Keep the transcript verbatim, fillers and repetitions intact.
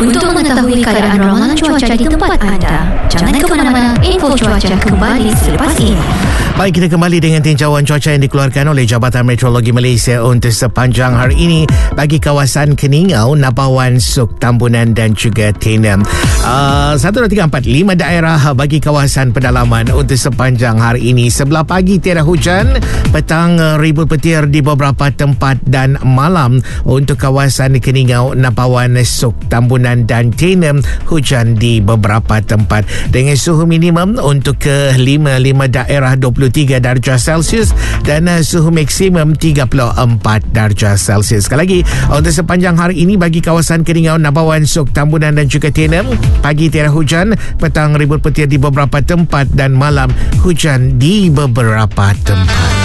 Untuk mengetahui keadaan ramalan cuaca di tempat anda, jangan ke mana-mana, info cuaca kembali selepas ini. Baik, kita kembali dengan tinjauan cuaca yang dikeluarkan oleh Jabatan Meteorologi Malaysia untuk sepanjang hari ini bagi kawasan Keningau, Nabawan, Suk, Tambunan dan juga Tenem. Uh, satu, dua, tiga, empat, lima daerah bagi kawasan pedalaman untuk sepanjang hari ini. Sebelah pagi tiada hujan, petang uh, ribut petir di beberapa tempat dan malam untuk kawasan Keningau, Nabawan, Suk, Tambunan dan Tenem, hujan di beberapa tempat dengan suhu minimum untuk ke lima lima daerah dua puluh tiga darjah Celsius dan uh, suhu maksimum tiga puluh empat darjah Celsius. Sekali lagi, untuk sepanjang hari ini bagi kawasan Keningau, Nabawan, Suk, Tambunan dan juga Tenem, pagi tiada hujan, petang ribut petir di beberapa tempat dan malam hujan di beberapa tempat.